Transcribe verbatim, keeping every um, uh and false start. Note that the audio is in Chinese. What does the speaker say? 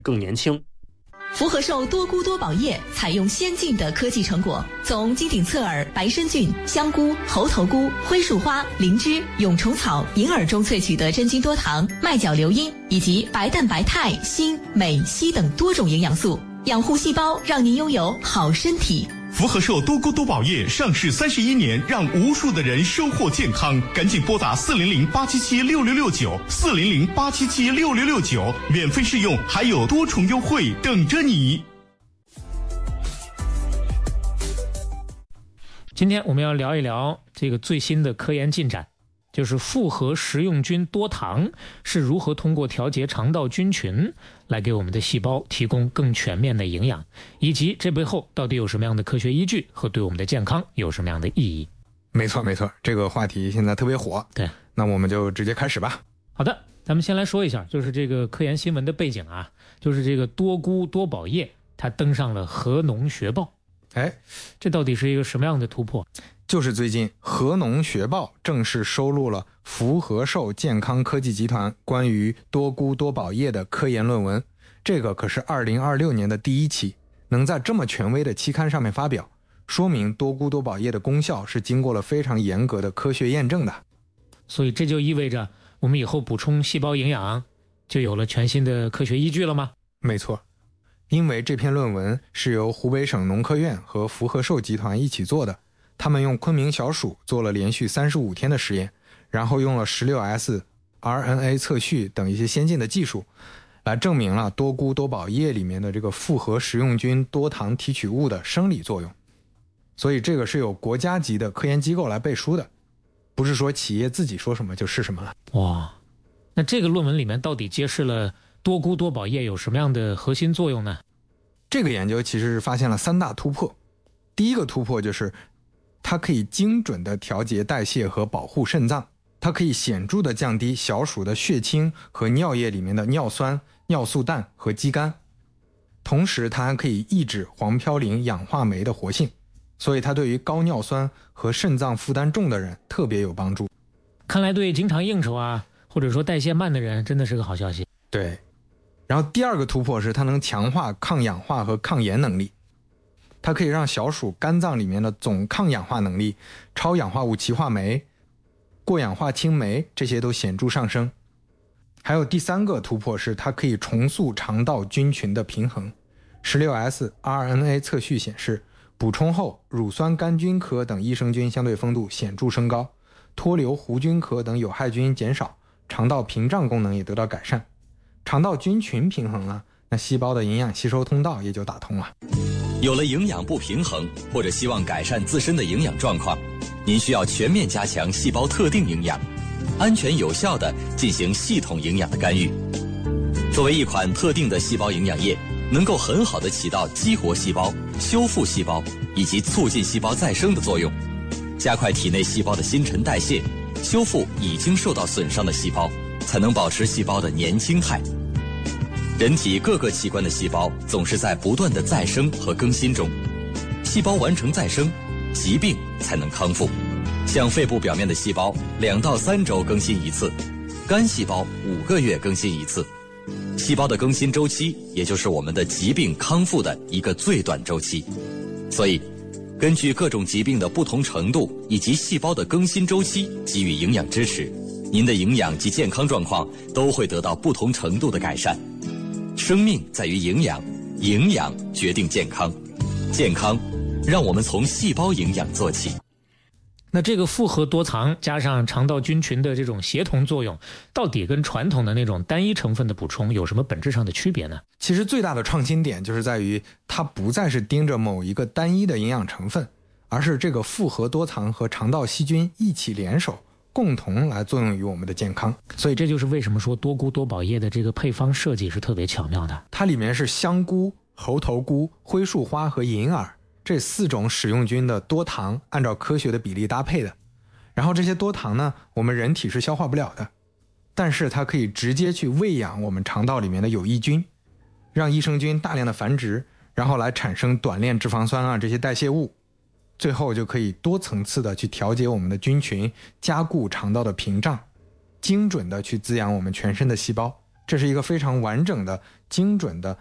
更年轻。 福和寿多菇多宝液采用先进的科技成果，从金顶侧耳、白参菌、香菇、猴头菇、灰树花、灵芝、蛹虫草、银耳中萃取的真菌多糖、麦角硫因以及白蛋白肽、锌、镁、硒等多种营养素，养护细胞，让您拥有好身体。 福和寿多菇多宝液上市三十一年，让无数的人收获健康。赶紧拨打四零零八七七六六六九，四零零八七七六六六九，免费试用，还有多重优惠等着你。 今天我们要聊一聊这个最新的科研进展，就是复合食用菌多糖是如何通过调节肠道菌群来给我们的细胞提供更全面的营养，以及这背后到底有什么样的科学依据和对我们的健康有什么样的意义。 没错没错，这个话题现在特别火。 对， 那我们就直接开始吧。 好的，咱们先来说一下就是这个科研新闻的背景啊，就是这个多菇多宝液它登上了核农学报。 哎， 这到底是一个什么样的突破？ 就是最近核农学报正式收录了福和寿健康科技集团关于多菇多宝液的科研论文，这个可是二零二六年的第一期，能在这么权威的期刊上面发表，说明多菇多宝液的功效是经过了非常严格的科学验证的。 所以这就意味着我们以后补充细胞营养就有了全新的科学依据了吗？ 没错，因为这篇论文是由湖北省农科院和福和寿集团一起做的，他们用昆明小鼠做了连续三十五天的实验，然后用了 十六 S R N A 测序等一些先进的技术，来证明了多菇多宝液里面的这个复合食用菌多糖提取物的生理作用。所以这个是有国家级的科研机构来背书的，不是说企业自己说什么就是什么了。 哇，那这个论文里面到底揭示了多菇多宝液有什么样的核心作用呢？ 这个研究其实是发现了三大突破。第一个突破就是它可以精准地调节代谢和保护肾脏，它可以显著地降低小鼠的血清和尿液里面的尿酸、尿素氮和肌酐，同时它还可以抑制黄嘌呤氧化酶的活性，所以它对于高尿酸和肾脏负担重的人特别有帮助。 看来对经常应酬啊，或者说代谢慢的人真的是个好消息。 对，然后第二个突破是它能强化抗氧化和抗炎能力，它可以让小鼠肝脏里面的总抗氧化能力、超氧化物歧化酶、过氧化氢酶这些都显著上升。还有第三个突破是它可以重塑肠道菌群的平衡。 十六 S R N A 测序显示，补充后乳酸杆菌科等益生菌相对丰度显著升高，脱硫弧菌科等有害菌减少，肠道屏障功能也得到改善。肠道菌群平衡了，那细胞的营养吸收通道也就打通了。 有了营养不平衡，或者希望改善自身的营养状况，您需要全面加强细胞特定营养，安全有效地进行系统营养的干预。作为一款特定的细胞营养液，能够很好地起到激活细胞、修复细胞以及促进细胞再生的作用，加快体内细胞的新陈代谢，修复已经受到损伤的细胞，才能保持细胞的年轻态。人体各个器官的细胞总是在不断的再生和更新中，细胞完成再生，疾病才能康复。像肺部表面的细胞，两到三周更新一次，肝细胞五个月更新一次。细胞的更新周期，也就是我们的疾病康复的一个最短周期。所以，根据各种疾病的不同程度以及细胞的更新周期给予营养支持，您的营养及健康状况都会得到不同程度的改善。生命在于营养，营养决定健康，健康让我们从细胞营养做起。 那这个复合多糖加上肠道菌群的这种协同作用，到底跟传统的那种单一成分的补充有什么本质上的区别呢？ 其实最大的创新点就是在于它不再是盯着某一个单一的营养成分，而是这个复合多糖和肠道细菌一起联手，共同来作用于我们的健康。 所以这就是为什么说多菇多宝液的这个配方设计是特别巧妙的。 它里面是香菇、猴头菇、灰树花和银耳这四种食用菌的多糖按照科学的比例搭配的。然后这些多糖呢，我们人体是消化不了的，但是它可以直接去喂养我们肠道里面的有益菌，让益生菌大量的繁殖，然后来产生短链脂肪酸啊这些代谢物，最后就可以多层次的去调节我们的菌群，加固肠道的屏障，精准的去滋养我们全身的细胞， 这是一个非常完整的、精准的